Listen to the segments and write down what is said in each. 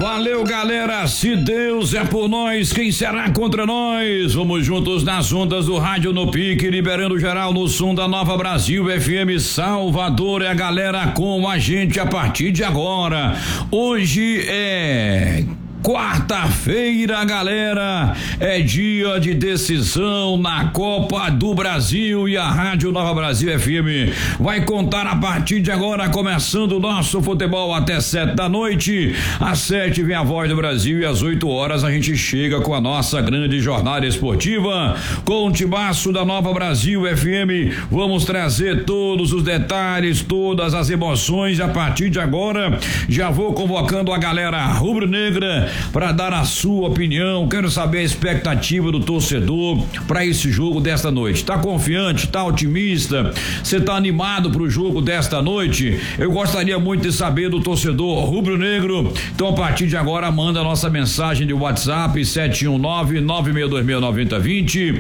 Valeu, galera, se Deus é por nós, quem será contra nós? Vamos juntos nas ondas do rádio no pique, liberando geral no som da Nova Brasil FM Salvador. É a galera com a gente a partir de agora. Hoje é quarta-feira, galera, é dia de decisão na Copa do Brasil e a Rádio Nova Brasil FM vai contar a partir de agora, começando o nosso futebol até 7 da noite. Às 7 vem a Voz do Brasil e às 8 horas a gente chega com a nossa grande jornada esportiva com o timaço da Nova Brasil FM. Vamos trazer todos os detalhes, todas as emoções. A partir de agora já vou convocando a galera rubro-negra para dar a sua opinião. Quero saber a expectativa do torcedor para esse jogo desta noite. Tá confiante? Tá otimista? Você tá animado pro jogo desta noite? Eu gostaria muito de saber do torcedor rubro-negro. Então, a partir de agora, manda a nossa mensagem de WhatsApp 719-9626-9020,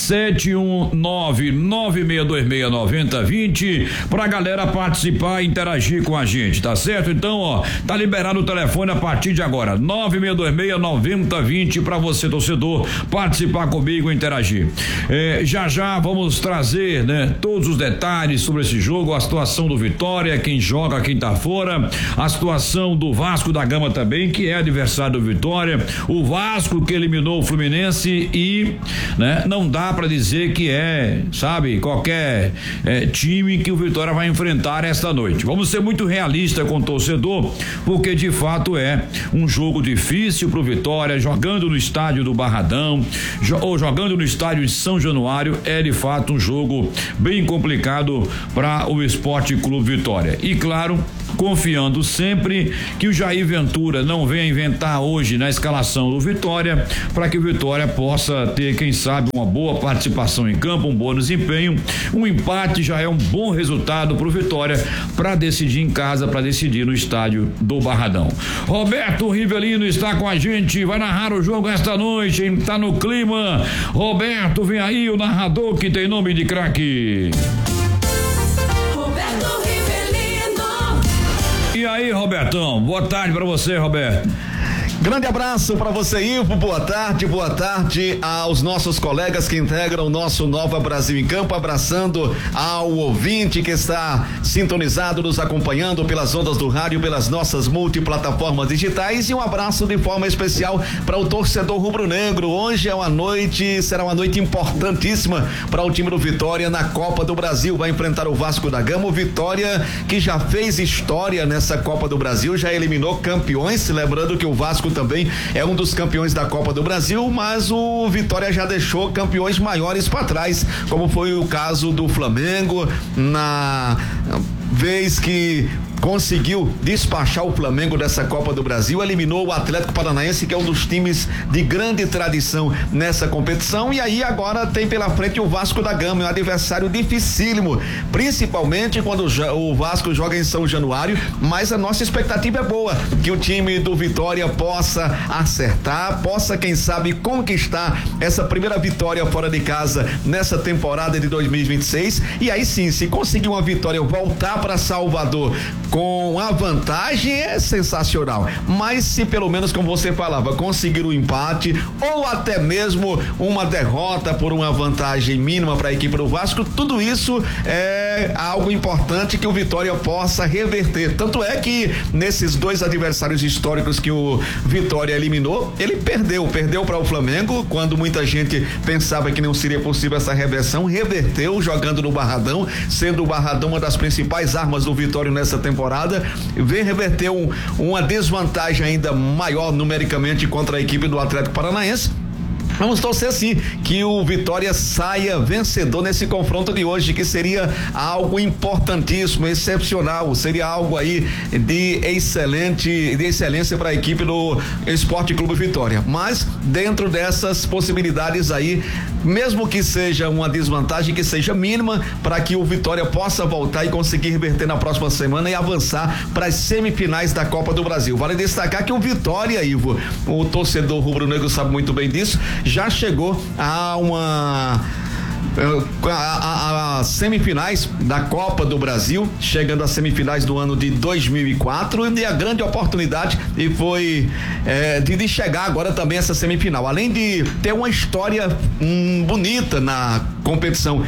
719-9626-9020, pra galera participar e interagir com a gente, tá certo? Então, ó, tá liberado o telefone a partir de agora, 9626-9020, para você, torcedor, participar comigo e interagir. Já vamos trazer, né, todos os detalhes sobre esse jogo, a situação do Vitória, quem joga, quem tá fora, a situação do Vasco da Gama também, que é adversário do Vitória, o Vasco que eliminou o Fluminense e, né, não dá para dizer que sabe, qualquer time que o Vitória vai enfrentar esta noite. Vamos ser muito realistas com o torcedor, porque de fato é um jogo difícil pro Vitória, jogando no estádio do Barradão, ou jogando no estádio de São Januário, é de fato um jogo bem complicado para o Esporte Clube Vitória. E claro, confiando sempre que o Jair Ventura não venha inventar hoje na escalação do Vitória, para que o Vitória possa ter, quem sabe, uma boa participação em campo, um bom desempenho. Um empate já é um bom resultado pro Vitória para decidir em casa, para decidir no estádio do Barradão. Roberto Rivelino está com a gente, vai narrar o jogo esta noite, hein? Tá no clima. Roberto, vem aí o narrador que tem nome de craque. Roberto Rivelino. E aí, Robertão, boa tarde pra você, Roberto. Grande abraço para você, Ivo. Boa tarde aos nossos colegas que integram o nosso Nova Brasil em Campo, abraçando ao ouvinte que está sintonizado, nos acompanhando pelas ondas do rádio, pelas nossas multiplataformas digitais, e um abraço de forma especial para o torcedor rubro-negro. Hoje será uma noite importantíssima para o time do Vitória na Copa do Brasil. Vai enfrentar o Vasco da Gama, o Vitória que já fez história nessa Copa do Brasil, já eliminou campeões, lembrando que o Vasco também é um dos campeões da Copa do Brasil, mas o Vitória já deixou campeões maiores para trás, como foi o caso do Flamengo, na vez que conseguiu despachar o Flamengo dessa Copa do Brasil, eliminou o Atlético Paranaense, que é um dos times de grande tradição nessa competição, e aí agora tem pela frente o Vasco da Gama, um adversário dificílimo, principalmente quando o Vasco joga em São Januário, mas a nossa expectativa é boa, que o time do Vitória possa acertar, possa, quem sabe, conquistar essa primeira vitória fora de casa nessa temporada de 2026, e aí sim, se conseguir uma vitória, voltar para Salvador com a vantagem, é sensacional, mas se pelo menos, como você falava, conseguir um empate ou até mesmo uma derrota por uma vantagem mínima para a equipe do Vasco, tudo isso é algo importante que o Vitória possa reverter. Tanto é que nesses dois adversários históricos que o Vitória eliminou, ele perdeu para o Flamengo, quando muita gente pensava que não seria possível essa reversão, reverteu jogando no Barradão, sendo o Barradão uma das principais armas do Vitória nessa temporada, vem reverter uma desvantagem ainda maior numericamente contra a equipe do Atlético Paranaense. Vamos torcer sim que o Vitória saia vencedor nesse confronto de hoje, que seria algo importantíssimo, excepcional, seria algo aí de excelência para a equipe do Esporte Clube Vitória. Mas dentro dessas possibilidades aí, mesmo que seja uma desvantagem, que seja mínima, para que o Vitória possa voltar e conseguir reverter na próxima semana e avançar para as semifinais da Copa do Brasil. Vale destacar que o Vitória, Ivo, o torcedor rubro-negro sabe muito bem disso, já chegou a uma as semifinais da Copa do Brasil, chegando às semifinais do ano de 2004, e a grande oportunidade foi de chegar agora também essa semifinal, além de ter uma história bonita na competição.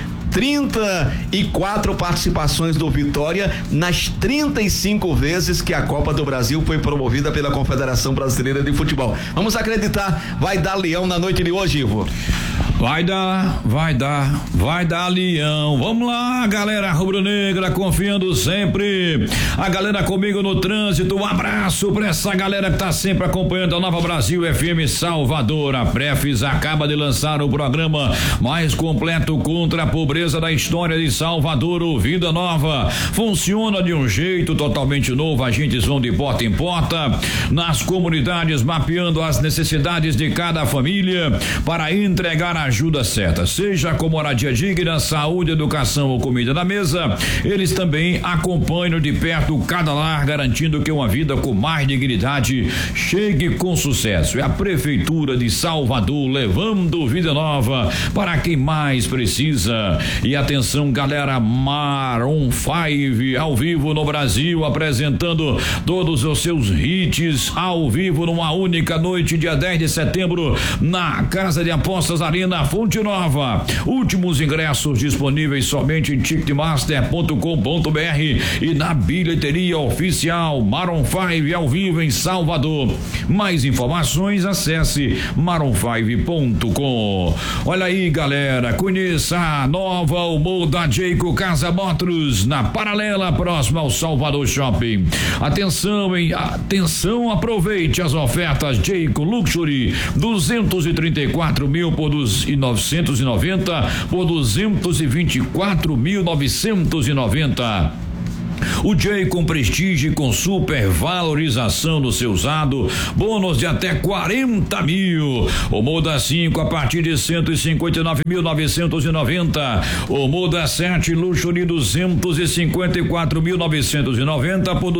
34 participações do Vitória nas 35 vezes que a Copa do Brasil foi promovida pela Confederação Brasileira de Futebol. Vamos acreditar, vai dar leão na noite de hoje, Ivo? Vai dar leão. Vamos lá, galera rubro-negra, confiando sempre. A galera comigo no trânsito, um abraço pra essa galera que tá sempre acompanhando a Nova Brasil FM Salvador. A Prefis acaba de lançar o programa mais completo contra a pobreza da história de Salvador, o Vida Nova. Funciona de um jeito totalmente novo. Agentes vão de porta em porta nas comunidades, mapeando as necessidades de cada família para entregar a ajuda certa, seja com moradia digna, saúde, educação ou comida na mesa. Eles também acompanham de perto cada lar, garantindo que uma vida com mais dignidade chegue com sucesso. É a Prefeitura de Salvador levando vida nova para quem mais precisa. E atenção, galera, Maroon 5 ao vivo no Brasil, apresentando todos os seus hits ao vivo numa única noite, dia 10 de setembro, na Casa de Apostas Arena Fonte Nova. Últimos ingressos disponíveis somente em ticketmaster.com.br e na bilheteria oficial. Maroon 5 ao vivo em Salvador. Mais informações, acesse maroon5.com. Olha aí, galera, conheça a nova humor da Jayco Casa Motors, na Paralela, próxima ao Salvador Shopping. Atenção, aproveite as ofertas Jayco Luxury, 234 mil por 990 por 224.990. O Jayco Prestige com super valorização do seu usado, bônus de até 40 mil. O Moda 5 a partir de 159.990. O Moda 7 Luxury 254.990 por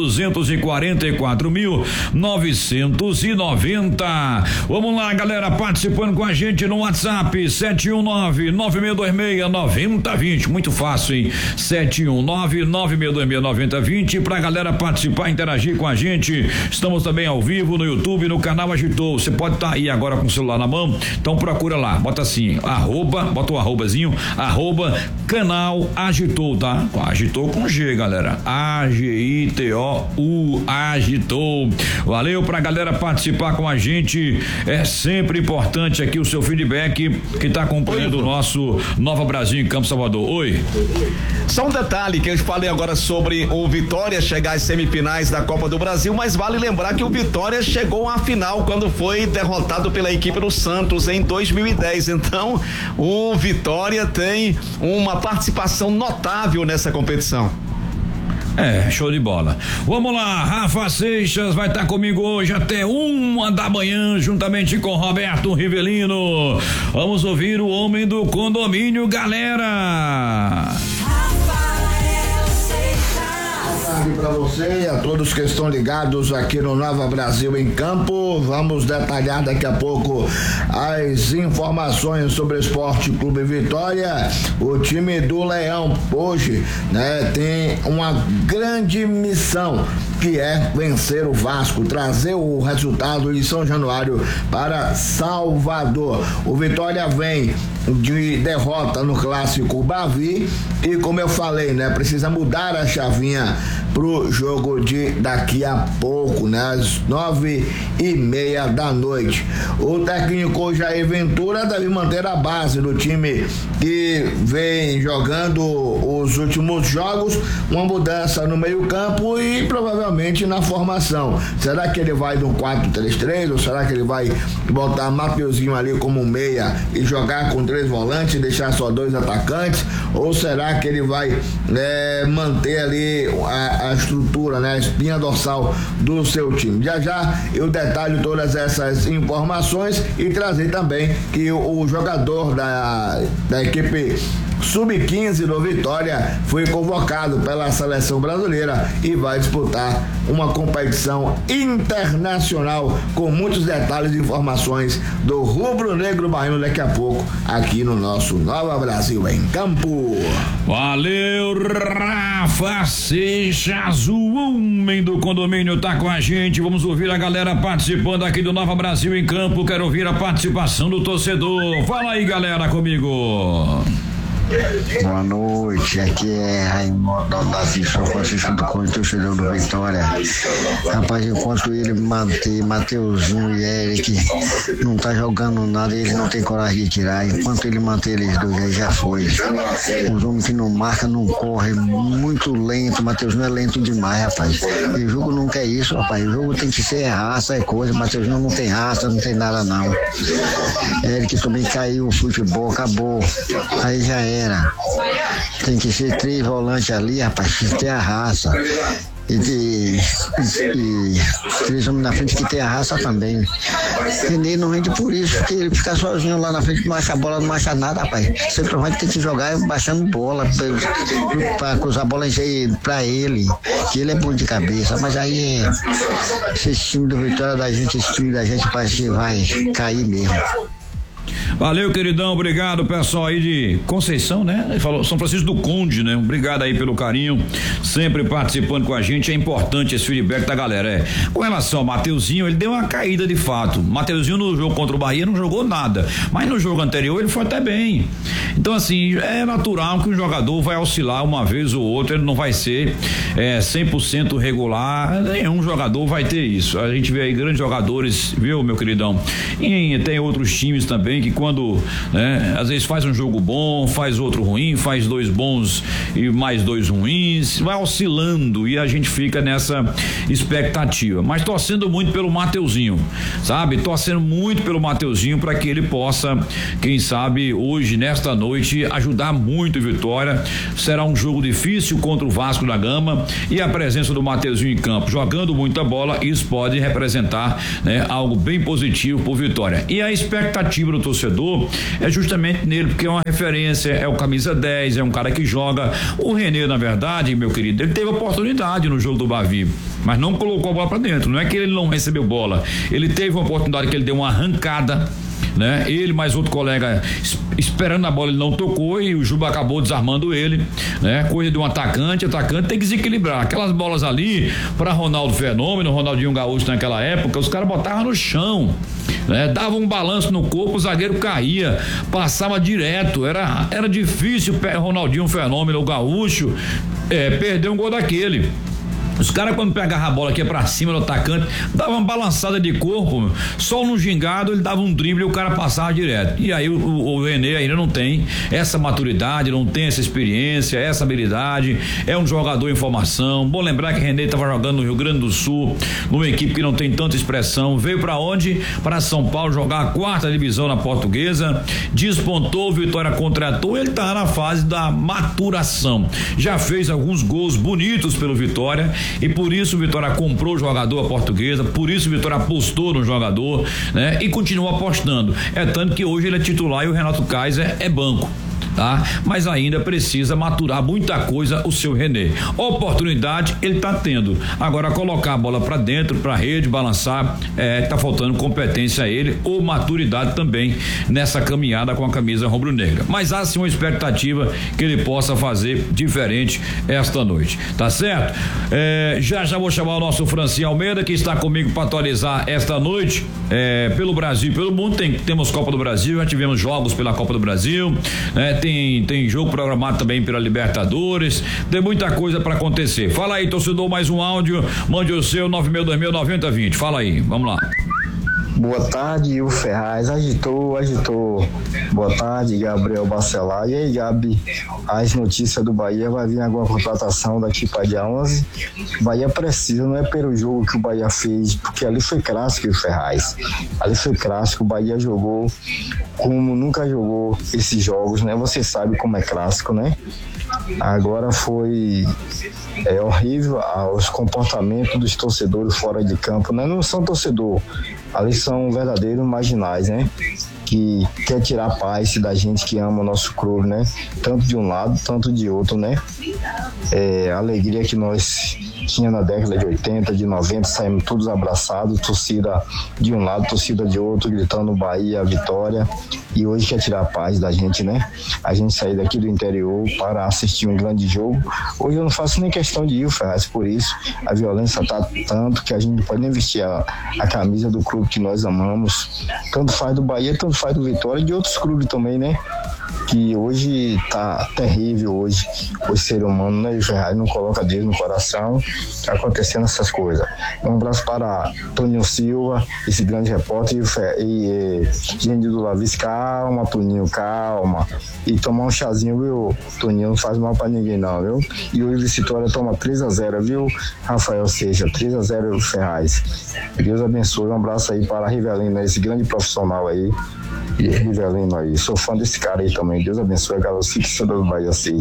244.990. Vamos lá, galera, participando com a gente no WhatsApp 719-9626-9020. Muito fácil, hein? 719-9626-9020 pra galera participar, interagir com a gente. Estamos também ao vivo no YouTube, no canal Agitou. Você pode estar aí agora com o celular na mão, então procura lá, bota assim, bota o arrobazinho, canal Agitou, tá? Agitou com G, galera. AGITOU, Agitou. Valeu pra galera participar com a gente. É sempre importante aqui o seu feedback que tá acompanhando o nosso Nova Brasil em Campo Salvador. Oi. Só um detalhe que eu falei agora sobre o Vitória chegar às semifinais da Copa do Brasil, mas vale lembrar que o Vitória chegou à final quando foi derrotado pela equipe do Santos em 2010. Então, o Vitória tem uma participação notável nessa competição. Show de bola. Vamos lá, Rafa Seixas vai estar comigo hoje até 1 da manhã, juntamente com Roberto Rivelino. Vamos ouvir o homem do condomínio, galera. Para você e a todos que estão ligados aqui no Nova Brasil em Campo. Vamos detalhar daqui a pouco as informações sobre o Esporte Clube Vitória. O time do Leão hoje, tem uma grande missão, que é vencer o Vasco, trazer o resultado de São Januário para Salvador. O Vitória vem de derrota no clássico Bavi e, como eu falei, precisa mudar a chavinha pro jogo de daqui a pouco, às 9:30 da noite. O técnico Jair Ventura deve manter a base do time que vem jogando os últimos jogos, uma mudança no meio-campo e provavelmente na formação. Será que ele vai do 4-3-3 ou será que ele vai botar Mateuzinho ali como meia e jogar com 3 volantes e deixar só 2 atacantes? Ou será que ele vai manter ali a estrutura, a espinha dorsal do seu time? Já eu detalho todas essas informações e trazer também que o jogador da equipe sub-15 do Vitória, foi convocado pela seleção brasileira e vai disputar uma competição internacional com muitos detalhes e informações do rubro-negro baiano daqui a pouco aqui no nosso Nova Brasil em Campo. Valeu, Rafa Seixas, o homem do condomínio tá com a gente. Vamos ouvir a galera participando aqui do Nova Brasil em Campo. Quero ouvir a participação do torcedor. Fala aí, galera, comigo. Boa noite, aqui é Raimundo da São Francisco do Conde, torcedor do Vitória. Rapaz, enquanto ele manter Mateuzinho e Eric não tá jogando nada, ele não tem coragem de tirar. Enquanto ele manter eles dois aí, já foi. Os homens que não marcam, não correm, muito lento. Mateuzinho é lento demais, rapaz. E o jogo não quer isso, rapaz. O jogo tem que ser raça, é coisa. Mateuzinho não tem raça, não tem nada não. Eric também caiu, o futebol acabou. Aí já é. Tem que ser 3 volantes ali, rapaz, que tem a raça. E 3 homens na frente que tem a raça também. René não rende por isso, porque ele fica sozinho lá na frente, não acha a bola, não acha nada, rapaz. Sempre vai ter que jogar baixando bola, pra cruzar a bola pra ele, que ele é bom de cabeça. Mas aí, esse time do Vitória da gente, esse time da gente parece que vai cair mesmo. Valeu, queridão, obrigado, pessoal aí de Conceição, né? Ele falou São Francisco do Conde, né? Obrigado aí pelo carinho, sempre participando com a gente, é importante esse feedback da galera. Com relação ao Mateuzinho, ele deu uma caída de fato. Mateuzinho no jogo contra o Bahia não jogou nada, mas no jogo anterior ele foi até bem. Então assim, é natural que um jogador vai oscilar uma vez ou outra, ele não vai ser 100% regular, nenhum jogador vai ter isso. A gente vê aí grandes jogadores, viu, meu queridão? E tem outros times também que quando, né, às vezes faz um jogo bom, faz outro ruim, faz 2 bons e mais 2 ruins, vai oscilando e a gente fica nessa expectativa, mas torcendo muito pelo Mateuzinho, sabe? Torcendo muito pelo Mateuzinho para que ele possa, quem sabe, hoje, nesta noite, ajudar muito o Vitória. Será um jogo difícil contra o Vasco da Gama e a presença do Mateuzinho em campo, jogando muita bola, isso pode representar, né, algo bem positivo pro Vitória. E a expectativa do torcedor é justamente nele, porque é uma referência, é o camisa 10, é um cara que joga. O René, na verdade, meu querido, ele teve oportunidade no jogo do Bavi, mas não colocou a bola pra dentro. Não é que ele não recebeu bola, ele teve uma oportunidade que ele deu uma arrancada, né? Ele mais outro colega esperando a bola, ele não tocou e o Juba acabou desarmando ele, né? Coisa de um atacante tem que desequilibrar. Aquelas bolas ali para Ronaldo Fenômeno, Ronaldinho Gaúcho naquela época, os caras botavam no chão, né? Dava um balanço no corpo, o zagueiro caía, passava direto, era difícil Ronaldinho Fenômeno, o Gaúcho, perder um gol daquele. Os caras, quando pegavam a bola aqui pra cima do atacante, dava uma balançada de corpo, só no gingado ele dava um drible e o cara passava direto. E aí o René ainda não tem essa maturidade, não tem essa experiência, essa habilidade, é um jogador em formação. Bom lembrar que o René estava jogando no Rio Grande do Sul, numa equipe que não tem tanta expressão, veio pra onde? Para São Paulo jogar a 4ª divisão na Portuguesa, despontou, Vitória contratou, ele tá na fase da maturação, já fez alguns gols bonitos pelo Vitória. E por isso o Vitória comprou o jogador, a Portuguesa, por isso o Vitória apostou no jogador, né? E continua apostando. É tanto que hoje ele é titular e o Renato Kaiser é banco, tá? Mas ainda precisa maturar muita coisa o seu René. Oportunidade ele tá tendo. Agora colocar a bola pra dentro, pra rede, balançar, tá faltando competência a ele ou maturidade também nessa caminhada com a camisa rubro-negra. Mas há sim uma expectativa que ele possa fazer diferente esta noite, tá certo? Já vou chamar o nosso Francinho Almeida, que está comigo para atualizar esta noite, pelo Brasil e pelo mundo. Temos Copa do Brasil, já tivemos jogos pela Copa do Brasil, né? Tem jogo programado também pela Libertadores, tem muita coisa para acontecer. Fala aí, torcedor, mais um áudio, mande o seu 96209020, fala aí, vamos lá. Boa tarde, o Ferraz, agitou. Boa tarde, Gabriel Bacelar. E aí, Gabi, as notícias do Bahia, vai vir alguma contratação daqui para dia 11? O Bahia precisa, não é pelo jogo que o Bahia fez, porque ali foi clássico, o Ferraz. Ali foi clássico, o Bahia jogou como nunca jogou esses jogos, né? Você sabe como é clássico, né? Agora foi horrível os comportamentos dos torcedores fora de campo, né? Não são torcedor, Ali são verdadeiros marginais, né? Que quer tirar a paz da gente que ama o nosso clube, né? Tanto de um lado, tanto de outro, né? A alegria que nós tinha na década de 80, de 90, saímos todos abraçados, torcida de um lado, torcida de outro, gritando Bahia, vitória, e hoje quer tirar a paz da gente, né? A gente sair daqui do interior para assistir um grande jogo. Hoje eu não faço nem questão de ir, Ferraz, por isso a violência tá tanto que a gente não pode nem vestir a camisa do clube que nós amamos, tanto faz do Bahia, tanto faz do Vitória e de outros clubes também, né? Que hoje tá terrível hoje, o ser humano, né, Ferraz, não coloca Deus no coração, tá acontecendo essas coisas. Um abraço para Toninho Silva, esse grande repórter, e gente do Lavis, calma, Toninho, calma, e tomar um chazinho, viu, Toninho, não faz mal para ninguém não, viu? E hoje Vitória toma 3-0, viu, Rafael Seixas, 3-0 Ferraz. Deus abençoe, um abraço aí para a Rivelino, esse grande profissional aí, e Rivelino aí, sou fã desse cara aí também, Deus abençoe a galera do Bahia assim.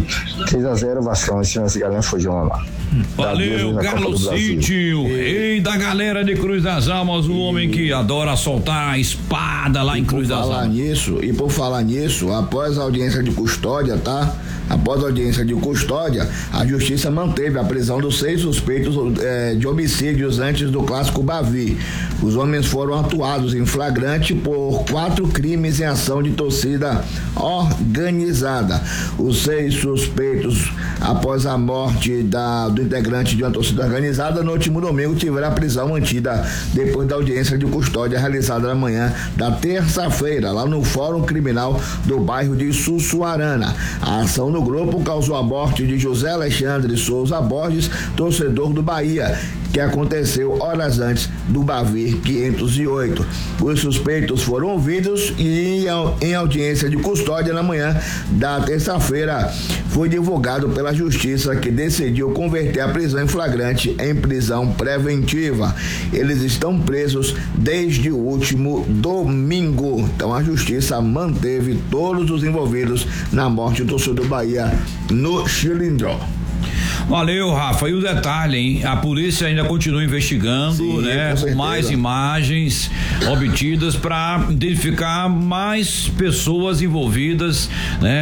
3-0 Vascão, esse galera foi João lá. Valeu, Carlos City, o rei da galera de Cruz das Almas, o homem que adora soltar a espada lá em Cruz das Almas. E por falar nisso, após a audiência de custódia, tá? Após a audiência de custódia, a justiça manteve a prisão dos 6 suspeitos de homicídios antes do clássico Bavi. Os homens foram atuados em flagrante por 4 crimes em ação de torcida organizada. Os 6 suspeitos, após a morte do integrante de uma torcida organizada, no último domingo tiveram a prisão mantida depois da audiência de custódia realizada na manhã da terça-feira, lá no Fórum Criminal do bairro de Sussuarana. A ação no grupo causou a morte de José Alexandre Souza Borges, torcedor do Bahia, que aconteceu horas antes do Bavi 508. Os suspeitos foram ouvidos e em audiência de custódia na manhã da terça-feira foi divulgado pela justiça que decidiu converter a prisão em flagrante em prisão preventiva. Eles estão presos desde o último domingo. Então a justiça manteve todos os envolvidos na morte do torcedor do Bahia no Chilindró. Valeu, Rafa. E o detalhe, hein? A polícia ainda continua investigando, sim, né? Com mais imagens obtidas para identificar mais pessoas envolvidas, né?